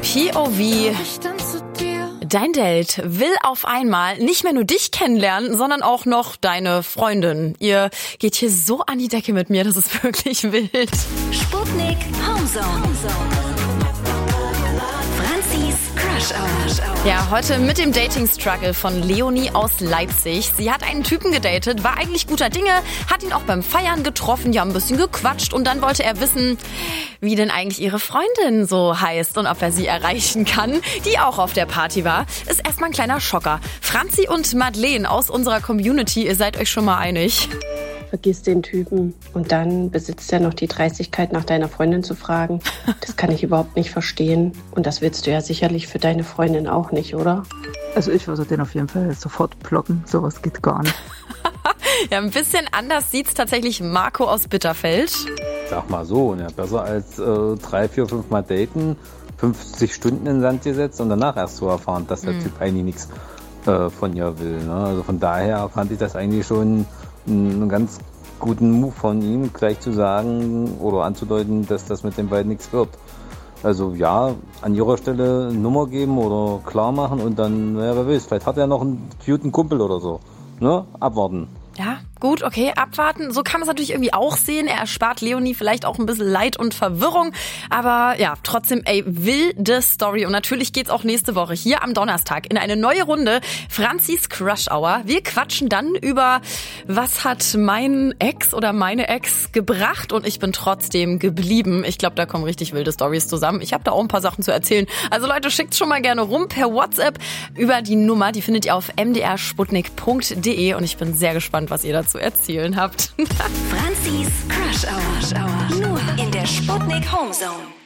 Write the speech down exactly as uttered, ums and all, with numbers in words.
P O V. Dein Date will auf einmal nicht mehr nur dich kennenlernen, sondern auch noch deine Freundin. Ihr geht hier so an die Decke mit mir, das ist wirklich wild. Sputnik Homezone. Franzis Crush Hour. Ja, heute mit dem Dating-Struggle von Leonie aus Leipzig. Sie hat einen Typen gedatet, war eigentlich guter Dinge, hat ihn auch beim Feiern getroffen, die haben ein bisschen gequatscht und dann wollte er wissen, wie denn eigentlich ihre Freundin so heißt und ob er sie erreichen kann, die auch auf der Party war. Ist erstmal ein kleiner Schocker. Franzi und Madeleine aus unserer Community, ihr seid euch schon mal einig. Vergiss den Typen und dann besitzt er noch die Dreistigkeit, nach deiner Freundin zu fragen. Das kann ich überhaupt nicht verstehen. Und das willst du ja sicherlich für deine Freundin auch nicht, oder? Also ich würde den auf jeden Fall sofort blocken. Sowas geht gar nicht. Ja, ein bisschen anders sieht's tatsächlich Marco aus Bitterfeld. Sag mal so, ja, besser als äh, drei, vier, fünf Mal daten, fünfzig Stunden in den Sand gesetzt und danach erst zu erfahren, dass der mhm. Typ eigentlich nichts äh, von ihr will. Ne? Also von daher fand ich das eigentlich schon einen ganz guten Move von ihm, gleich zu sagen oder anzudeuten, dass das mit den beiden nichts wird. Also ja, an ihrer Stelle eine Nummer geben oder klar machen und dann, naja, wer weiß, vielleicht hat er noch einen cuten Kumpel oder so. Ne? Abwarten. Ja, gut, okay, abwarten. So kann man es natürlich irgendwie auch sehen. Er erspart Leonie vielleicht auch ein bisschen Leid und Verwirrung. Aber ja, trotzdem, ey, wilde Story. Und natürlich geht's auch nächste Woche hier am Donnerstag in eine neue Runde. Franzis Crush Hour. Wir quatschen dann über, was hat mein Ex oder meine Ex gebracht und ich bin trotzdem geblieben. Ich glaube, da kommen richtig wilde Stories zusammen. Ich habe da auch ein paar Sachen zu erzählen. Also Leute, schickt's schon mal gerne rum per WhatsApp über die Nummer. Die findet ihr auf m d r sputnik punkt d e und ich bin sehr gespannt, was ihr dazu erzählen habt. Franzis Crush Hour. Nur in der Sputnik Homezone.